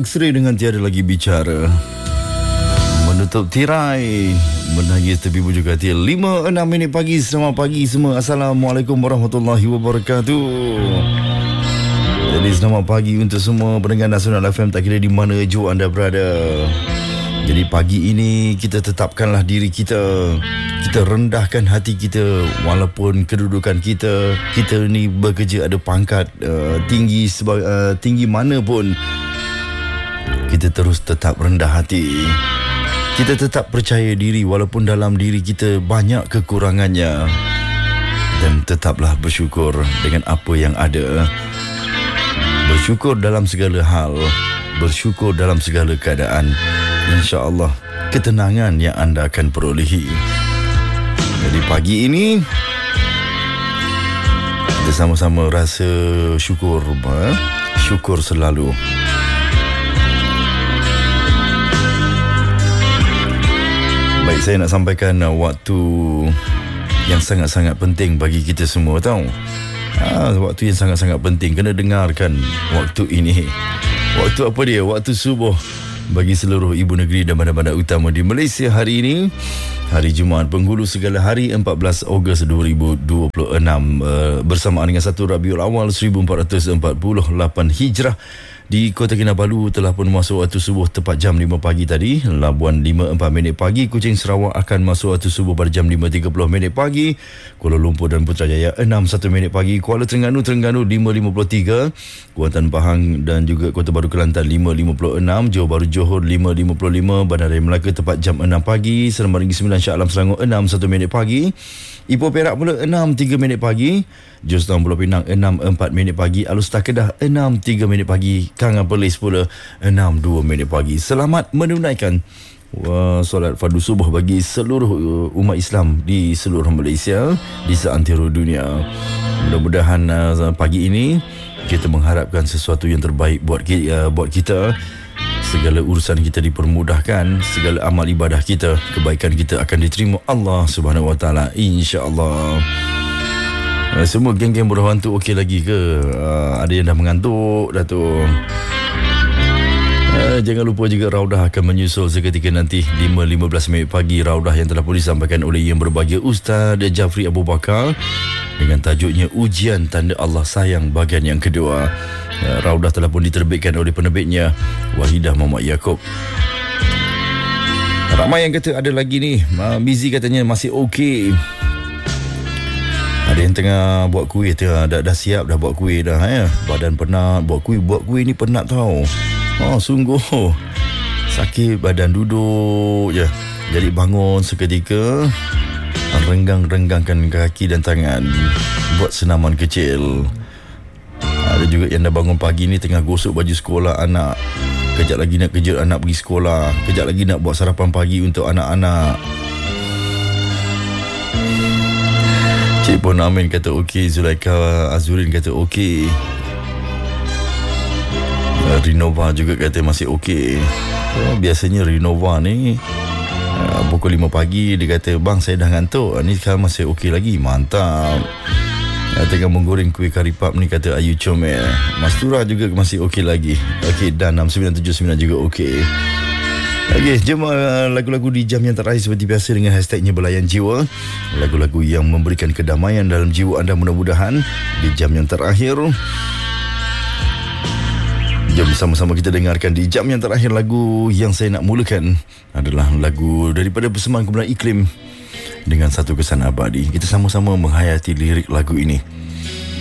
X-ray dengan tiada lagi bicara. Menutup tirai, menangis tepi bujur katil. 5-6 minit pagi. Selamat pagi semua. Assalamualaikum warahmatullahi wabarakatuh. Jadi selamat pagi untuk semua pendengar Nasional FM, tak kira di mana jua anda berada. Jadi pagi ini kita tetapkanlah diri kita. Kita rendahkan hati kita. Walaupun kedudukan kita ni bekerja ada pangkat tinggi tinggi mana pun, kita terus tetap rendah hati. Kita tetap percaya diri walaupun dalam diri kita banyak kekurangannya. Dan tetaplah bersyukur dengan apa yang ada. Bersyukur dalam segala hal, bersyukur dalam segala keadaan. InsyaAllah ketenangan yang anda akan perolehi. Jadi pagi ini kita sama-sama rasa syukur, syukur selalu. Baik, saya nak sampaikan waktu yang sangat-sangat penting bagi kita semua, tahu. Waktu yang sangat-sangat penting. Kena dengarkan waktu ini. Waktu apa dia? Waktu subuh bagi seluruh ibu negeri dan bandar-bandar utama di Malaysia hari ini. Hari Jumaat Penghulu Segala Hari 14 Ogos 2026 bersamaan dengan 1 Rabiul Awal 1448 Hijrah. Di Kota Kinabalu telah pun masuk waktu subuh tepat jam 5 pagi tadi. Labuan 5.4 minit pagi. Kuching Sarawak akan masuk waktu subuh pada jam 5.30 minit pagi. Kuala Lumpur dan Putrajaya 6.1 minit pagi. Kuala Terengganu 5.53. Kuantan Pahang dan juga Kota Baru Kelantan 5.56. Johor Bahru Johor 5.55. Bandaraya Melaka tepat jam 6 pagi. Seremban Negeri Sembilan Shah Alam Selangor 6.1 minit pagi. Ipoh Perak pula 6.3 minit pagi. Jos Town Pulau Pinang 6.4 minit pagi. Alus Kedah 6.3 minit pagi. Kangan Perlis pula 6.2 minit pagi. Selamat menunaikan solat fardu subuh bagi seluruh umat Islam di seluruh Malaysia, di seantero dunia. Mudah-mudahan pagi ini kita mengharapkan sesuatu yang terbaik buat kita. Segala urusan kita dipermudahkan, segala amal ibadah kita, kebaikan kita akan diterima Allah Subhanahu Wa Taala, insya-Allah. Semua geng-geng budak hantu okey lagi ke? Ada yang dah mengantuk dah tu. Jangan lupa juga Raudah akan menyusul seketika nanti 5.15 minit pagi. Raudah yang telah pun disampaikan oleh Yang Berbahagia Ustaz Jafri Abu Bakar dengan tajuknya Ujian Tanda Allah Sayang bahagian yang kedua. Raudah telah pun diterbitkan oleh penerbitnya Wahidah Muhammad Yaakob. Ramai yang kata ada lagi ni. Mizi katanya masih okey. Ada yang tengah buat kuih, dah siap dah buat kuih dah ya. Badan penat, buat kuih ni penat tau. Sungguh sakit badan, duduk je. Jadi bangun seketika, renggang-renggangkan kaki dan tangan, buat senaman kecil. Ada juga yang dah bangun pagi ni tengah gosok baju sekolah anak. Kejap lagi nak kejut anak pergi sekolah. Kejap lagi nak buat sarapan pagi untuk anak-anak. Cik Pon Amin kata okey. Zulaika Azurin kata okey. Rinova juga kata masih okey. Biasanya Rinova ni pukul 5 pagi dia kata, bang saya dah ngantuk. Ni sekarang masih okey lagi. Mantap. Tengah menggoreng kuih karipap ni kata Ayu Comel. Mastura juga masih okey lagi. Okey, dan 6979 juga okey. Okey, jom lagu-lagu di jam yang terakhir seperti biasa dengan hashtagnya Belayan Jiwa. Lagu-lagu yang memberikan kedamaian dalam jiwa anda mudah-mudahan di jam yang terakhir. Jom sama-sama kita dengarkan di jam yang terakhir. Lagu yang saya nak mulakan adalah lagu daripada Persembahan Kumpulan Iklim dengan Satu Kesan Abadi. Kita sama-sama menghayati lirik lagu ini.